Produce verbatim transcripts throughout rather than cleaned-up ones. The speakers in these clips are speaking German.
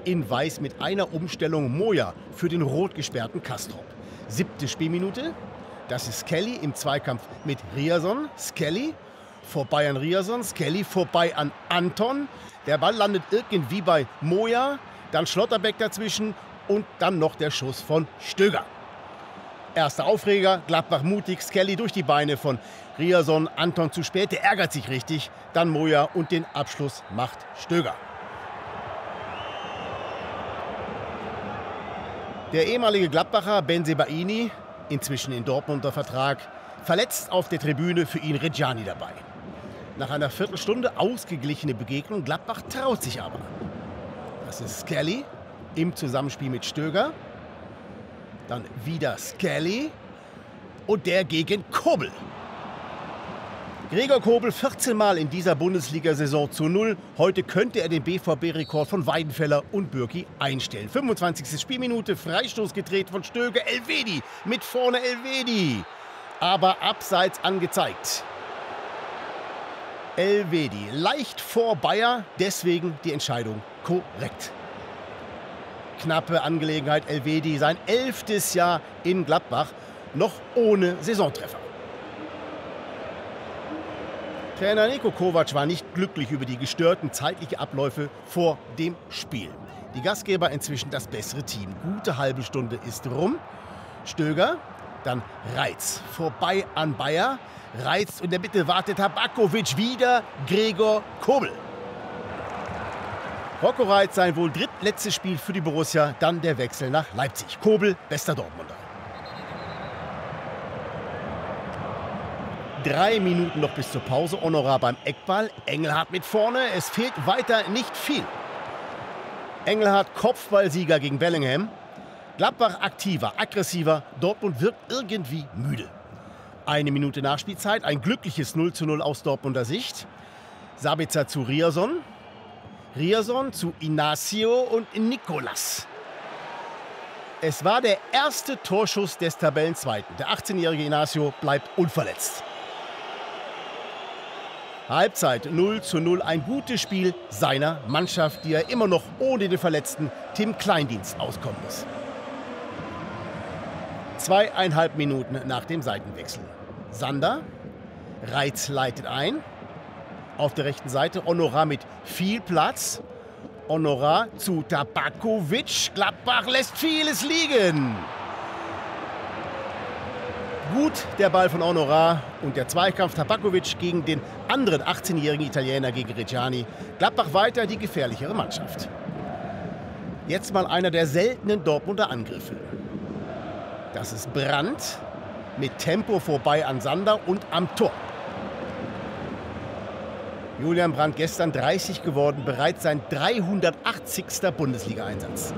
in Weiß mit einer Umstellung Moya für den rot gesperrten Kastrop. Siebte Spielminute. Das ist Skelly im Zweikampf mit Riasson. Skelly vorbei an Riasson. Skelly vorbei an Anton. Der Ball landet irgendwie bei Moya. Dann Schlotterbeck dazwischen und dann noch der Schuss von Stöger. Erster Aufreger, Gladbach mutig, Skelly durch die Beine von Riasson, Anton zu spät, der ärgert sich richtig. Dann Moya und den Abschluss macht Stöger. Der ehemalige Gladbacher Bensebaini, inzwischen in Dortmund unter Vertrag, verletzt auf der Tribüne, für ihn Reggiani dabei. Nach einer Viertelstunde ausgeglichene Begegnung, Gladbach traut sich aber. Das ist Skelly im Zusammenspiel mit Stöger. Dann wieder Skelly und der gegen Kobel. Gregor Kobel vierzehn Mal in dieser Bundesliga-Saison zu null. Heute könnte er den B V B-Rekord von Weidenfeller und Bürki einstellen. fünfundzwanzigste Spielminute, Freistoß gedreht von Stöger. Elvedi mit vorne Elvedi. Aber abseits angezeigt. Elvedi leicht vor Bayer, deswegen die Entscheidung korrekt. Knappe Angelegenheit, Elvedi sein elftes Jahr in Gladbach, noch ohne Saisontreffer. Trainer Niko Kovac war nicht glücklich über die gestörten zeitlichen Abläufe vor dem Spiel. Die Gastgeber inzwischen das bessere Team. Gute halbe Stunde ist rum. Stöger, dann Reitz, vorbei an Bayer. Reitz und in der Mitte wartet Tabakovic, wieder Gregor Kobel. Rocco Reitz sein wohl drittletztes Spiel für die Borussia, dann der Wechsel nach Leipzig. Kobel, bester Dortmunder. Drei Minuten noch bis zur Pause. Honorar beim Eckball. Engelhardt mit vorne. Es fehlt weiter nicht viel. Engelhardt Kopfballsieger gegen Bellingham. Gladbach aktiver, aggressiver. Dortmund wirkt irgendwie müde. Eine Minute Nachspielzeit. Ein glückliches null zu null aus Dortmunder Sicht. Sabitzer zu Riasson. Riasson zu Inacio und Nicolas. Es war der erste Torschuss des Tabellenzweiten. Der achtzehnjährige Inacio bleibt unverletzt. Halbzeit null zu null, ein gutes Spiel seiner Mannschaft, die er immer noch ohne den verletzten Tim Kleindienst auskommen muss. Zweieinhalb Minuten nach dem Seitenwechsel. Sander, Reitz leitet ein. Auf der rechten Seite Honorar mit viel Platz. Honorar zu Tabakovic. Gladbach lässt vieles liegen. Gut der Ball von Honorar und der Zweikampf Tabakovic gegen den anderen achtzehnjährigen Italiener gegen Reggiani. Gladbach weiter die gefährlichere Mannschaft. Jetzt mal einer der seltenen Dortmunder Angriffe. Das ist Brandt mit Tempo vorbei an Sander und am Tor. Julian Brandt gestern dreißig geworden, bereits sein dreihundertachtzigster Bundesliga-Einsatz.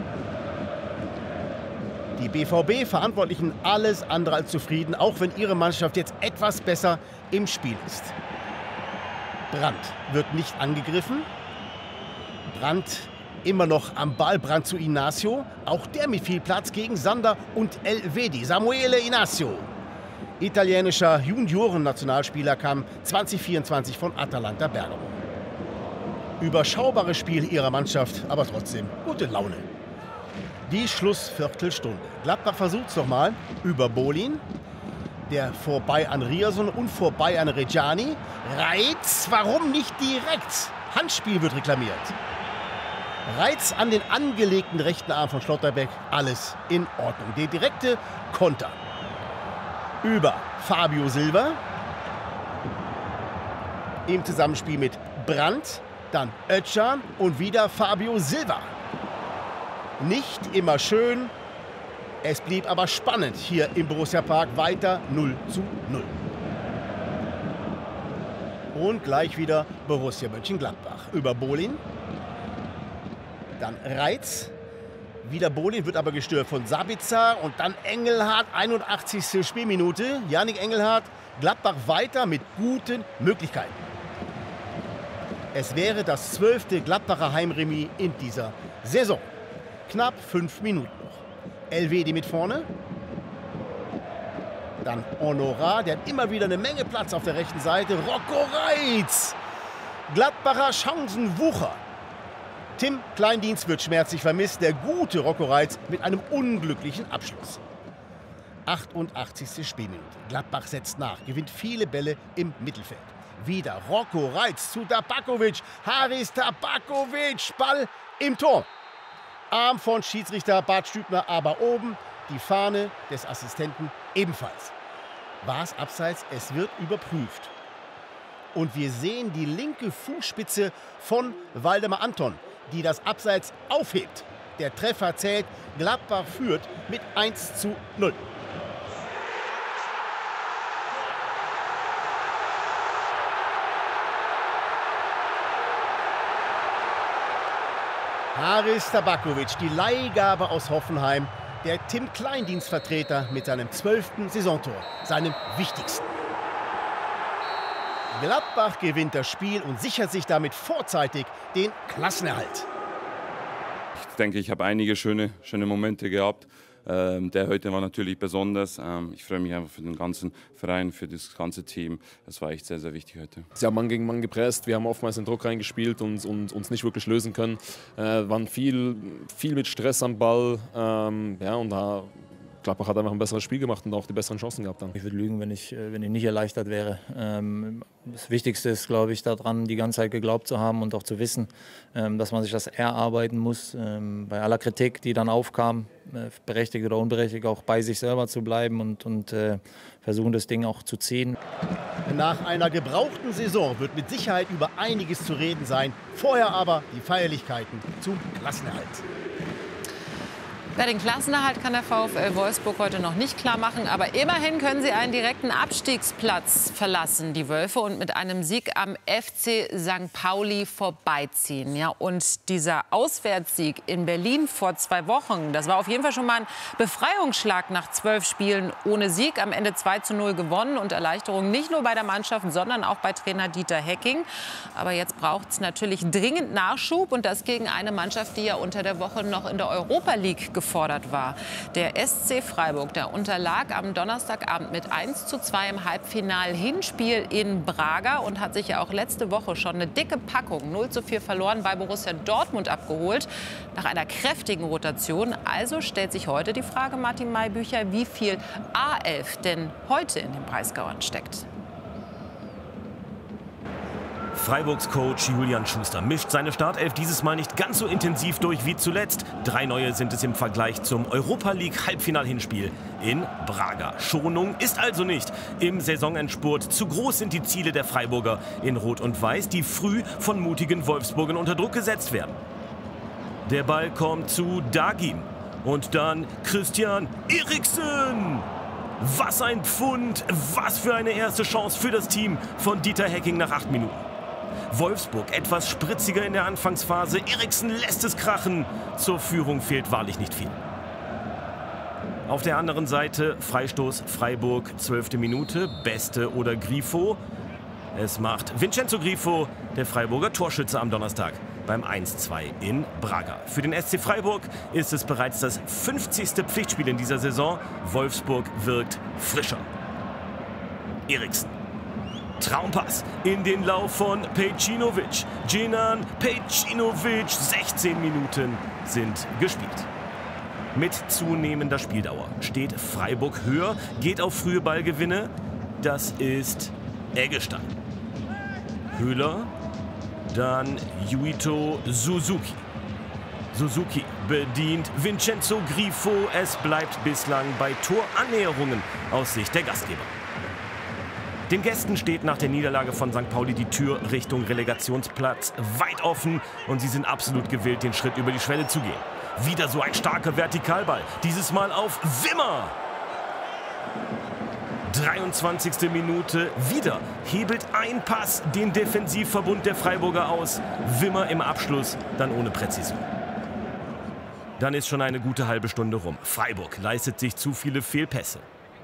Die B V B-Verantwortlichen alles andere als zufrieden, auch wenn ihre Mannschaft jetzt etwas besser im Spiel ist. Brandt wird nicht angegriffen. Brandt immer noch am Ball, Brandt zu Inacio. Auch der mit viel Platz gegen Sander und Elvedi. Samuele Inacio, italienischer Junioren-Nationalspieler, kam zweitausendvierundzwanzig von Atalanta Bergamo. Überschaubares Spiel ihrer Mannschaft, aber trotzdem gute Laune. Die Schlussviertelstunde. Gladbach versucht es nochmal über Bolin. Der vorbei an Riasson und vorbei an Reggiani. Reitz, warum nicht direkt? Handspiel wird reklamiert. Reitz an den angelegten rechten Arm von Schlotterbeck. Alles in Ordnung. Der direkte Konter. Über Fabio Silva. Im Zusammenspiel mit Brandt. Dann Özcan und wieder Fabio Silva. Nicht immer schön. Es blieb aber spannend hier im Borussia Park. Weiter null zu null. Und gleich wieder Borussia Mönchengladbach. Über Bolin. Dann Reitz. Wieder Bolin, wird aber gestört von Sabitzer. Und dann Engelhardt, einundachtzigste Spielminute. Yannick Engelhardt, Gladbach weiter mit guten Möglichkeiten. Es wäre das zwölfte Gladbacher Heimremis in dieser Saison. Knapp fünf Minuten noch. Elvedi mit vorne. Dann Honorar, der hat immer wieder eine Menge Platz auf der rechten Seite. Rocco Reitz. Gladbacher Chancenwucher. Tim Kleindienst wird schmerzlich vermisst, der gute Rocco Reitz mit einem unglücklichen Abschluss. achtundachtzigste Spielminute. Gladbach setzt nach, gewinnt viele Bälle im Mittelfeld. Wieder Rocco Reitz zu Tabakovic. Haris Tabakovic, Ball im Tor. Arm von Schiedsrichter Bart Stübner aber oben, die Fahne des Assistenten ebenfalls. War es abseits? Es wird überprüft. Und wir sehen die linke Fußspitze von Waldemar Anton, die das Abseits aufhebt. Der Treffer zählt, Gladbach führt mit eins zu null. Haris Tabakovic, die Leihgabe aus Hoffenheim, der Tim Kleindienstvertreter mit seinem zwölften Saisontor, seinem wichtigsten. Gladbach gewinnt das Spiel und sichert sich damit vorzeitig den Klassenerhalt. Ich denke, ich habe einige schöne, schöne Momente gehabt. Ähm, der heute war natürlich besonders. Ähm, ich freue mich einfach für den ganzen Verein, für das ganze Team. Das war echt sehr, sehr wichtig heute. Sie haben Mann gegen Mann gepresst, wir haben oftmals den Druck reingespielt und, und uns nicht wirklich lösen können. Äh, waren viel, viel mit Stress am Ball. Ähm, ja, und da Gladbach hat einfach ein besseres Spiel gemacht und auch die besseren Chancen gehabt. Dann. Ich würde lügen, wenn ich, wenn ich nicht erleichtert wäre. Ähm, das Wichtigste ist, glaube ich, daran, die ganze Zeit geglaubt zu haben und auch zu wissen, ähm, dass man sich das erarbeiten muss. Ähm, bei aller Kritik, die dann aufkam, äh, berechtigt oder unberechtigt, auch bei sich selber zu bleiben und, und äh, versuchen, das Ding auch zu ziehen. Nach einer gebrauchten Saison wird mit Sicherheit über einiges zu reden sein. Vorher aber die Feierlichkeiten zum Klassenerhalt. Ja, den Klassenerhalt kann der VfL Wolfsburg heute noch nicht klar machen, aber immerhin können sie einen direkten Abstiegsplatz verlassen, die Wölfe, und mit einem Sieg am F C Sankt Pauli vorbeiziehen. Ja, und dieser Auswärtssieg in Berlin vor zwei Wochen, das war auf jeden Fall schon mal ein Befreiungsschlag nach zwölf Spielen ohne Sieg. Am Ende zwei zu null gewonnen und Erleichterung nicht nur bei der Mannschaft, sondern auch bei Trainer Dieter Hecking. Aber jetzt braucht es natürlich dringend Nachschub, und das gegen eine Mannschaft, die ja unter der Woche noch in der Europa League gefordert war. Der S C Freiburg, der unterlag am Donnerstagabend mit eins zu zwei im Halbfinal-Hinspiel in Braga und hat sich ja auch letzte Woche schon eine dicke Packung null zu vier verloren bei Borussia Dortmund abgeholt, nach einer kräftigen Rotation. Also stellt sich heute die Frage, Martin Maybücher, wie viel A elf denn heute in den Breisgauern steckt. Freiburgs Coach Julian Schuster mischt seine Startelf dieses Mal nicht ganz so intensiv durch wie zuletzt. Drei neue sind es im Vergleich zum Europa League Halbfinal-Hinspiel in Braga. Schonung ist also nicht im Saisonendspurt. Zu groß sind die Ziele der Freiburger in Rot und Weiß, die früh von mutigen Wolfsburgern unter Druck gesetzt werden. Der Ball kommt zu Dagim und dann Christian Eriksen. Was ein Pfund, was für eine erste Chance für das Team von Dieter Hecking nach acht Minuten. Wolfsburg etwas spritziger in der Anfangsphase. Eriksen lässt es krachen. Zur Führung fehlt wahrlich nicht viel. Auf der anderen Seite Freistoß Freiburg, zwölfte Minute. Beste oder Grifo? Es macht Vincenzo Grifo, der Freiburger Torschütze am Donnerstag beim eins zu zwei in Braga. Für den S C Freiburg ist es bereits das fünfzigste Pflichtspiel in dieser Saison. Wolfsburg wirkt frischer. Eriksen. Traumpass in den Lauf von Pejcinovic. Djenan Pejcinovic. sechzehn Minuten sind gespielt. Mit zunehmender Spieldauer steht Freiburg höher, geht auf frühe Ballgewinne. Das ist Eggestein. Höhler. Dann Yuito Suzuki. Suzuki bedient Vincenzo Grifo. Es bleibt bislang bei Torannäherungen aus Sicht der Gastgeber. Den Gästen steht nach der Niederlage von Sankt Pauli die Tür Richtung Relegationsplatz weit offen und sie sind absolut gewillt, den Schritt über die Schwelle zu gehen. Wieder so ein starker Vertikalball, dieses Mal auf Wimmer. dreiundzwanzigste Minute, wieder hebelt ein Pass den Defensivverbund der Freiburger aus. Wimmer im Abschluss, dann ohne Präzision. Dann ist schon eine gute halbe Stunde rum. Freiburg leistet sich zu viele Fehlpässe.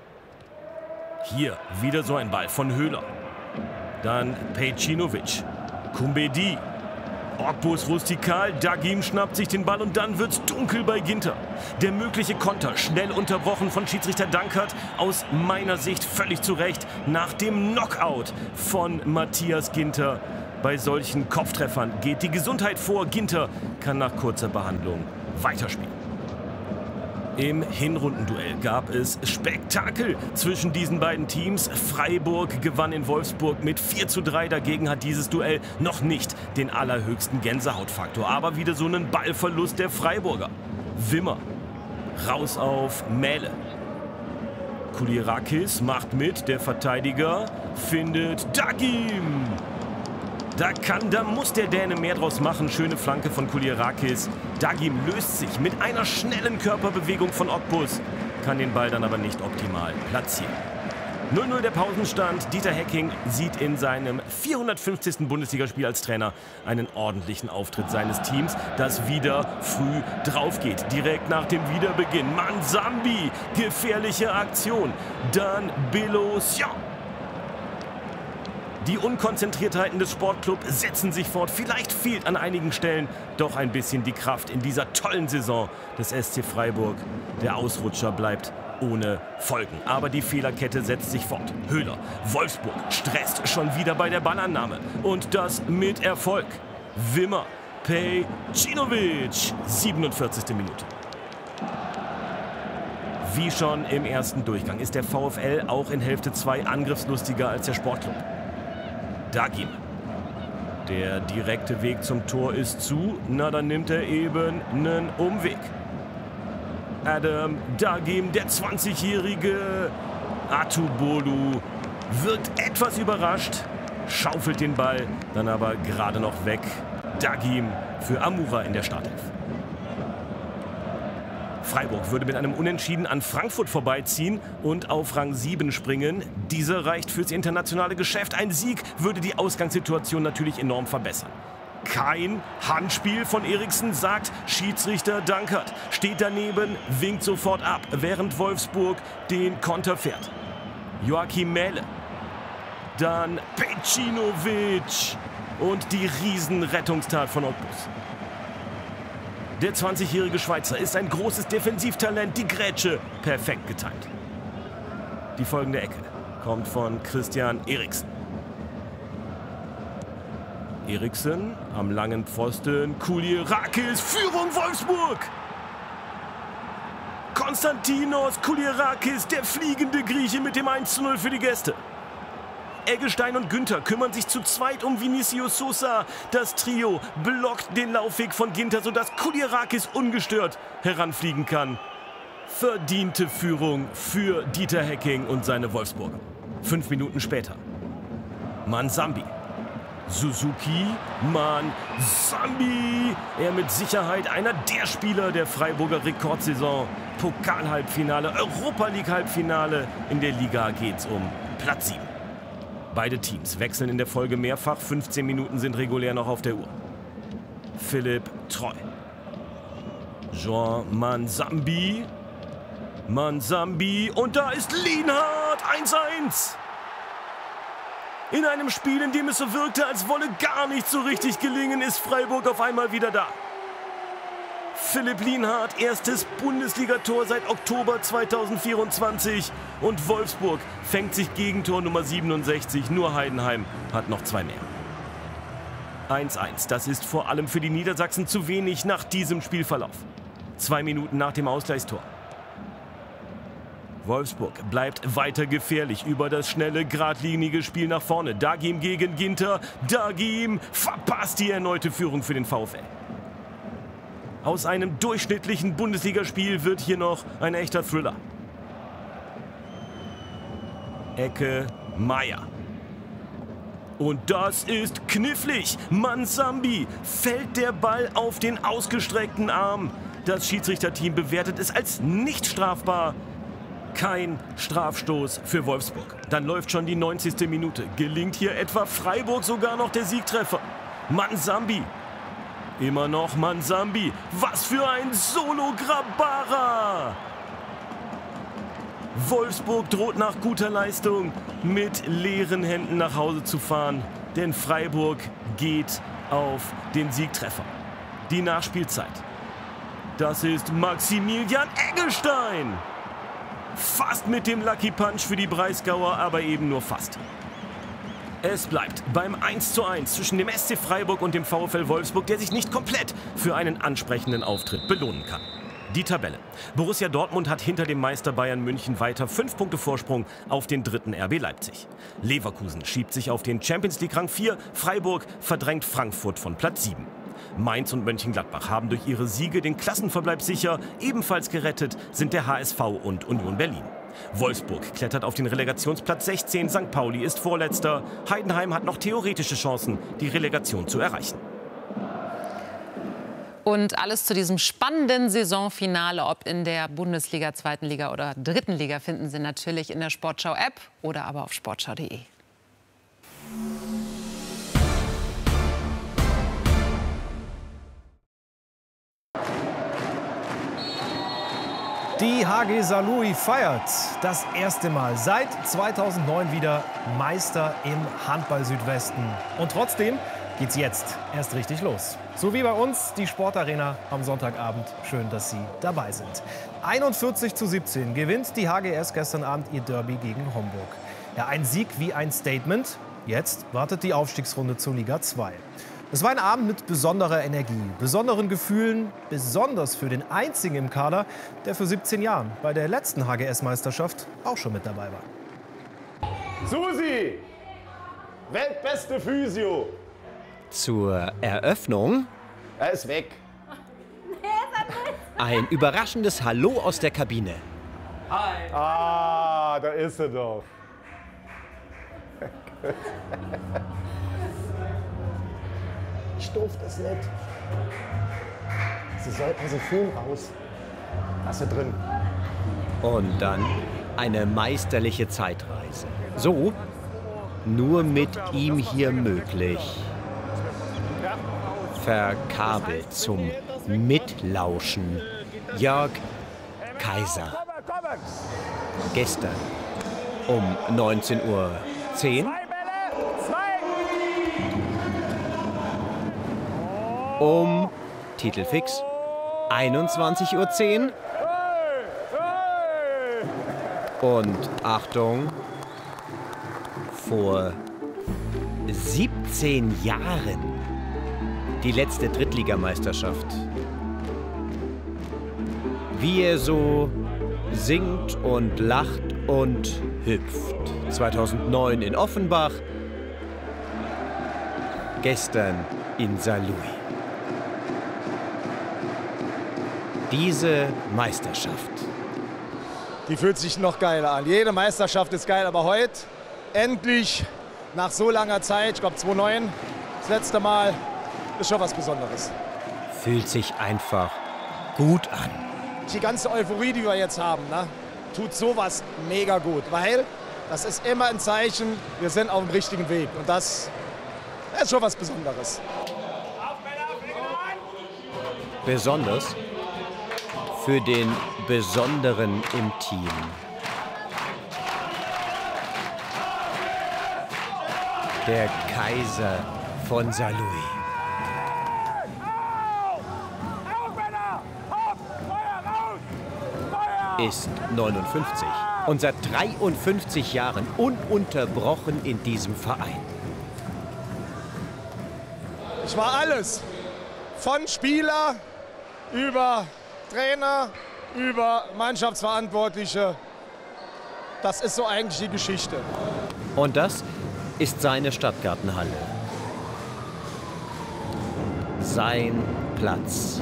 Hier wieder so ein Ball von Höhler. Dann Pejcinovic. Kumbedi. Ogbus rustikal. Dagim schnappt sich den Ball und dann wird's dunkel bei Ginter. Der mögliche Konter schnell unterbrochen von Schiedsrichter Dankert. Aus meiner Sicht völlig zu Recht nach dem Knockout von Matthias Ginter. Bei solchen Kopftreffern geht die Gesundheit vor. Ginter kann nach kurzer Behandlung weiterspielen. Im Hinrundenduell gab es Spektakel zwischen diesen beiden Teams. Freiburg gewann in Wolfsburg mit vier zu drei. Dagegen hat dieses Duell noch nicht den allerhöchsten Gänsehautfaktor. Aber wieder so einen Ballverlust der Freiburger. Wimmer raus auf Mähle. Kulierakis macht mit, der Verteidiger findet Dagim. Da kann, da muss der Däne mehr draus machen. Schöne Flanke von Kulierakis. Dagim löst sich mit einer schnellen Körperbewegung von Okpus, kann den Ball dann aber nicht optimal platzieren. null null der Pausenstand. Dieter Hecking sieht in seinem vierhundertfünfzigsten Bundesligaspiel als Trainer einen ordentlichen Auftritt seines Teams, das wieder früh drauf geht. Direkt nach dem Wiederbeginn. Mansambi, gefährliche Aktion. Dann Belosian. Die Unkonzentriertheiten des Sportclubs setzen sich fort. Vielleicht fehlt an einigen Stellen doch ein bisschen die Kraft in dieser tollen Saison des S C Freiburg. Der Ausrutscher bleibt ohne Folgen. Aber die Fehlerkette setzt sich fort. Höhler, Wolfsburg stresst schon wieder bei der Ballannahme. Und das mit Erfolg. Wimmer, Pejcinovic, siebenundvierzigste Minute. Wie schon im ersten Durchgang ist der VfL auch in Hälfte zwei angriffslustiger als der Sportclub. Dagim. Der direkte Weg zum Tor ist zu. Na, dann nimmt er eben einen Umweg. Adam Dagim, der zwanzigjährige Atubolu, wirkt etwas überrascht, schaufelt den Ball, dann aber gerade noch weg. Dagim für Amura in der Startelf. Freiburg würde mit einem Unentschieden an Frankfurt vorbeiziehen und auf Rang sieben springen. Dieser reicht fürs internationale Geschäft. Ein Sieg würde die Ausgangssituation natürlich enorm verbessern. Kein Handspiel von Eriksen, sagt Schiedsrichter Dankert. Steht daneben, winkt sofort ab, während Wolfsburg den Konter fährt. Joachim Mähle. Dann Pejcinovic und die Riesenrettungstat von Okpus. Der zwanzigjährige Schweizer ist ein großes Defensivtalent. Die Grätsche perfekt getimt. Die folgende Ecke kommt von Christian Eriksen. Eriksen am langen Pfosten. Kulierakis, Führung Wolfsburg. Konstantinos Kulierakis, der fliegende Grieche mit dem eins zu null für die Gäste. Eggestein und Günther kümmern sich zu zweit um Vinicius Sosa. Das Trio blockt den Laufweg von Ginter, sodass Kulierakis ungestört heranfliegen kann. Verdiente Führung für Dieter Hecking und seine Wolfsburger. Fünf Minuten später. Mansambi. Suzuki, Mansambi. Er mit Sicherheit einer der Spieler der Freiburger Rekordsaison. Pokal-Halbfinale, Europa-League-Halbfinale. In der Liga geht's um Platz sieben. Beide Teams wechseln in der Folge mehrfach. fünfzehn Minuten sind regulär noch auf der Uhr. Philipp Treu. Jean Mansambi. Mansambi. Und da ist Lienhardt. eins eins. In einem Spiel, in dem es so wirkte, als wolle gar nicht so richtig gelingen, ist Freiburg auf einmal wieder da. Philipp Lienhardt, erstes Bundesligator seit Oktober zweitausendvierundzwanzig. Und Wolfsburg fängt sich Gegentor Nummer siebenundsechzig. Nur Heidenheim hat noch zwei mehr. eins eins, das ist vor allem für die Niedersachsen zu wenig nach diesem Spielverlauf. Zwei Minuten nach dem Ausgleichstor. Wolfsburg bleibt weiter gefährlich über das schnelle, geradlinige Spiel nach vorne. Dagim gegen Ginter. Dagim verpasst die erneute Führung für den VfL. Aus einem durchschnittlichen Bundesligaspiel wird hier noch ein echter Thriller. Ecke Meier. Und das ist knifflig. Mansambi fällt der Ball auf den ausgestreckten Arm. Das Schiedsrichterteam bewertet es als nicht strafbar. Kein Strafstoß für Wolfsburg. Dann läuft schon die neunzigste Minute. Gelingt hier etwa Freiburg sogar noch der Siegtreffer. Mansambi. Immer noch Mansambi. Was für ein Solo-Grabara! Wolfsburg droht nach guter Leistung mit leeren Händen nach Hause zu fahren. Denn Freiburg geht auf den Siegtreffer. Die Nachspielzeit. Das ist Maximilian Eggestein. Fast mit dem Lucky Punch für die Breisgauer, aber eben nur fast. Es bleibt beim eins zu eins zwischen dem S C Freiburg und dem VfL Wolfsburg, der sich nicht komplett für einen ansprechenden Auftritt belohnen kann. Die Tabelle. Borussia Dortmund hat hinter dem Meister Bayern München weiter fünf Punkte Vorsprung auf den dritten R B Leipzig. Leverkusen schiebt sich auf den Champions League Rang vier, Freiburg verdrängt Frankfurt von Platz sieben. Mainz und Mönchengladbach haben durch ihre Siege den Klassenverbleib sicher. Ebenfalls gerettet sind der H S V und Union Berlin. Wolfsburg klettert auf den Relegationsplatz sechzehn, Sankt Pauli ist Vorletzter. Heidenheim hat noch theoretische Chancen, die Relegation zu erreichen. Und alles zu diesem spannenden Saisonfinale, ob in der Bundesliga, zweiten Liga oder dritten Liga, finden Sie natürlich in der Sportschau-App oder aber auf sportschau punkt de. Die H G Saarlouis feiert das erste Mal seit zweitausendneun wieder Meister im Handball-Südwesten. Und trotzdem geht's jetzt erst richtig los. So wie bei uns die Sportarena am Sonntagabend. Schön, dass Sie dabei sind. einundvierzig zu siebzehn gewinnt die H G S gestern Abend ihr Derby gegen Homburg. Ja, ein Sieg wie ein Statement. Jetzt wartet die Aufstiegsrunde zur Liga zwei. Es war ein Abend mit besonderer Energie, besonderen Gefühlen, besonders für den einzigen im Kader, der für siebzehn Jahren bei der letzten H G S-Meisterschaft auch schon mit dabei war. Susi, weltbeste Physio. Zur Eröffnung Er ist weg. ein überraschendes Hallo aus der Kabine. Hi. Ah, da ist er doch. Ich durfte es nicht. Sie sollten aus dem Film raus. Lass sie drin. Und dann eine meisterliche Zeitreise. So nur mit ihm hier möglich. Verkabelt zum Mitlauschen. Jörg Kaiser. Gestern um neunzehn Uhr zehn. Um Titelfix einundzwanzig Uhr zehn. Und Achtung, vor siebzehn Jahren die letzte Drittligameisterschaft. Wie er so singt und lacht und hüpft. zweitausendneun in Offenbach, gestern in Saarlouis. Diese Meisterschaft. Die fühlt sich noch geiler an. Jede Meisterschaft ist geil, aber heute endlich nach so langer Zeit, ich glaube zweitausendneun, das letzte Mal, ist schon was Besonderes. Fühlt sich einfach gut an. Die ganze Euphorie, die wir jetzt haben, ne, tut sowas mega gut, weil das ist immer ein Zeichen, wir sind auf dem richtigen Weg und das, das ist schon was Besonderes. Besonders für den Besonderen im Team. Der Kaiser von Saarlouis. Ist neunundfünfzig und seit dreiundfünfzig Jahren ununterbrochen in diesem Verein. Ich war alles, von Spieler über Trainer, über Mannschaftsverantwortliche. Das ist so eigentlich die Geschichte. Und das ist seine Stadtgartenhalle. Sein Platz.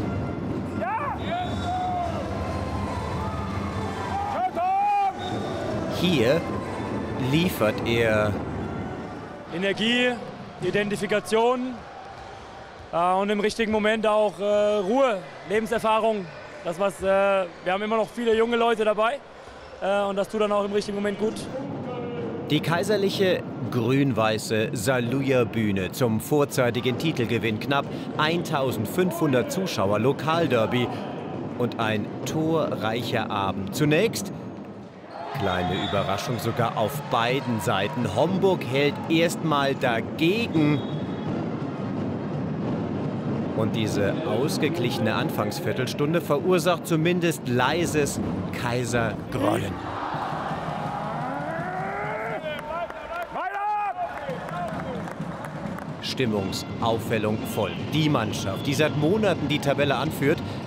Hier liefert er Energie, Identifikation äh, und im richtigen Moment auch äh, Ruhe, Lebenserfahrung. Das, was, äh, wir haben immer noch viele junge Leute dabei äh, und das tut dann auch im richtigen Moment gut. Die kaiserliche grün-weiße Saarlouier Bühne zum vorzeitigen Titelgewinn. Knapp eintausendfünfhundert Zuschauer, Lokalderby und ein torreicher Abend. Zunächst kleine Überraschung sogar auf beiden Seiten. Homburg hält erstmal dagegen. Und diese ausgeglichene Anfangsviertelstunde verursacht zumindest leises Kaisergrollen. Stimmungsaufhellung folgen. Die Mannschaft, die seit Monaten die Tabelle anführt,